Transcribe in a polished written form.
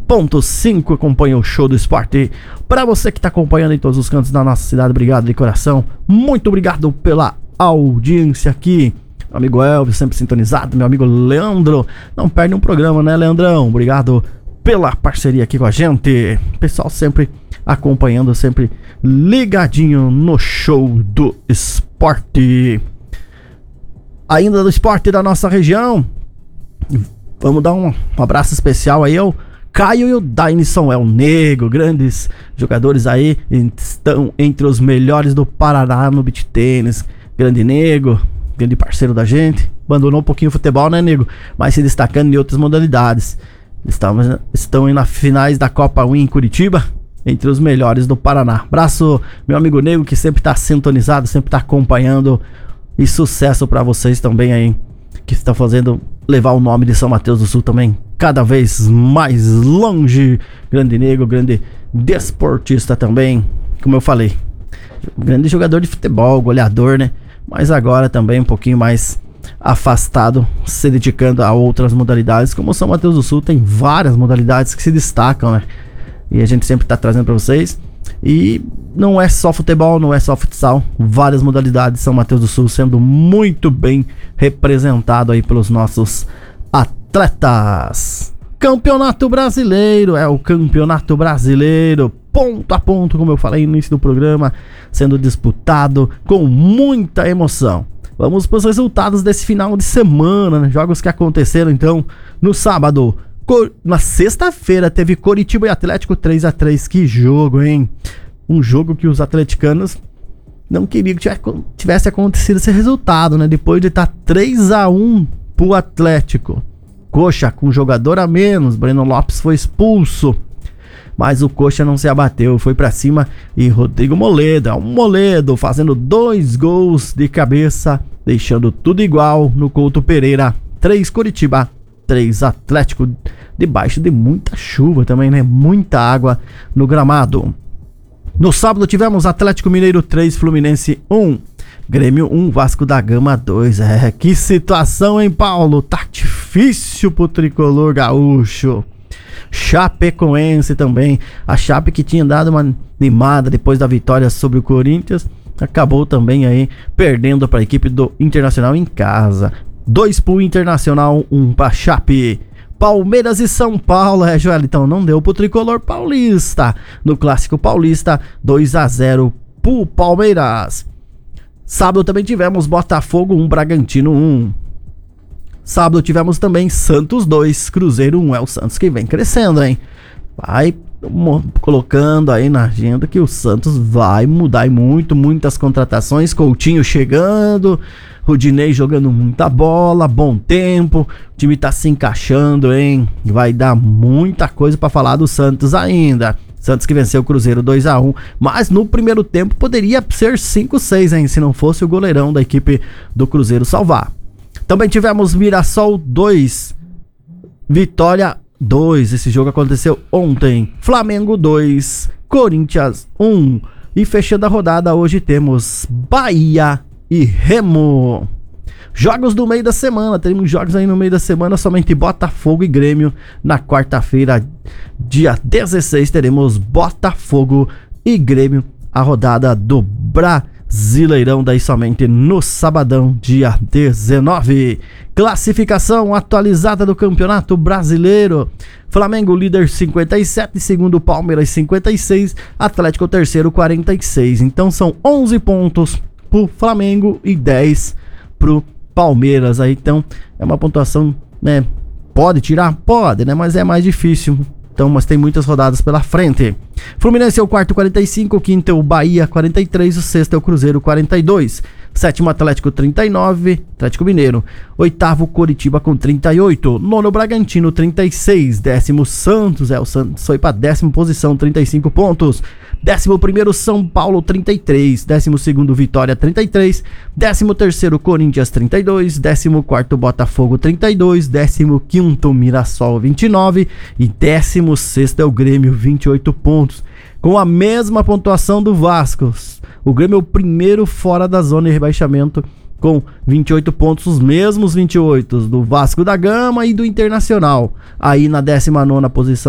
101.5 acompanha o Show do Esporte. Para você que está acompanhando em todos os cantos da nossa cidade, obrigado de coração. Muito obrigado pela audiência aqui. Meu amigo Elvis, sempre sintonizado. Meu amigo Leandro, não perde um programa, né, Leandrão? Obrigado pela parceria aqui com a gente. Pessoal sempre acompanhando, sempre ligadinho no Show do Esporte. Ainda do esporte da nossa região, vamos dar um abraço especial aí ao Caio e o Dainison El Negro, grandes jogadores aí, estão entre os melhores do Paraná no beach tênis. Grande Nego, grande parceiro da gente, abandonou um pouquinho o futebol, né, Nego? Mas se destacando em outras modalidades. Estão aí nas finais da Copa Win em Curitiba, entre os melhores do Paraná. Abraço, meu amigo Nego, que sempre tá sintonizado, sempre tá acompanhando. E sucesso pra vocês também aí, que estão fazendo levar o nome de São Mateus do Sul também cada vez mais longe. Grande Nego, grande desportista também, como eu falei, grande jogador de futebol, goleador, né? Mas agora também um pouquinho mais afastado, se dedicando a outras modalidades. Como São Mateus do Sul tem várias modalidades que se destacam, né? E a gente sempre tá trazendo pra vocês. E não é só futebol, não é só futsal, várias modalidades. São Mateus do Sul sendo muito bem representado aí pelos nossos atletas. Campeonato Brasileiro, é o Campeonato Brasileiro, ponto a ponto, como eu falei no início do programa, sendo disputado com muita emoção. Vamos para os resultados desse final de semana, né? Jogos que aconteceram então no sábado. Na sexta-feira teve Coritiba e Atlético 3-3, que jogo, hein? Um jogo que os atleticanos não queriam que tivesse acontecido esse resultado, né? Depois de estar 3-1 pro Atlético. Coxa com jogador a menos, Breno Lopes foi expulso. Mas o Coxa não se abateu, foi pra cima e Rodrigo Moledo fazendo 2 gols de cabeça, deixando tudo igual no Couto Pereira. 3 Coritiba, 3 Atlético, debaixo de muita chuva também, né? Muita água no gramado. No sábado tivemos Atlético Mineiro 3, Fluminense 1, Grêmio 1, Vasco da Gama 2. Que situação, hein, Paulo? Tá difícil pro tricolor gaúcho. Chapecoense também. A Chape, que tinha dado uma animada depois da vitória sobre o Corinthians, acabou também aí perdendo para a equipe do Internacional em casa. 2 pro Internacional, 1 pra Chape. Palmeiras e São Paulo, Joel, então não deu pro tricolor paulista. No Clássico Paulista, 2-0 pro Palmeiras. Sábado também tivemos Botafogo 1, Bragantino 1. Sábado tivemos também Santos 2, Cruzeiro 1. É o Santos que vem crescendo, hein? Vai colocando aí na agenda que o Santos vai mudar e muitas contratações. Coutinho chegando, Rodinei jogando muita bola, bom tempo, o time tá se encaixando, hein? Vai dar muita coisa pra falar do Santos ainda. Santos que venceu o Cruzeiro 2-1, mas no primeiro tempo poderia ser 5-6, hein? Se não fosse o goleirão da equipe do Cruzeiro salvar. Também tivemos Mirassol 2, Vitória 2, esse jogo aconteceu ontem. Flamengo 2, Corinthians 1. E fechando a rodada, hoje temos Bahia e Remo. Jogos do meio da semana, teremos jogos aí no meio da semana, somente Botafogo e Grêmio. Na quarta-feira, dia 16, teremos Botafogo e Grêmio, a rodada do Brasileirão, daí somente no sabadão, dia 19. Classificação atualizada do Campeonato Brasileiro: Flamengo líder 57, segundo Palmeiras 56, Atlético terceiro 46. Então são 11 pontos pro Flamengo e 10 pro Palmeiras. Aí então é uma pontuação, né? Pode tirar? Pode, né? Mas é mais difícil. Então, mas tem muitas rodadas pela frente. Fluminense é o quarto 45, o quinto é o Bahia 43, o sexto é o Cruzeiro 42, sétimo Atlético 39, Atlético Mineiro, oitavo Coritiba com 38, nono Bragantino 36, décimo Santos, o Santos foi para décima posição 35 pontos, 11º São Paulo 33, 12º Vitória 33, 13º Corinthians 32, 14º Botafogo 32, 15º Mirassol 29 e 16º é o Grêmio 28 pontos, com a mesma pontuação do Vasco. O Grêmio é o primeiro fora da zona de rebaixamento com 28 pontos, os mesmos 28 do Vasco da Gama e do Internacional. Aí na 19ª posição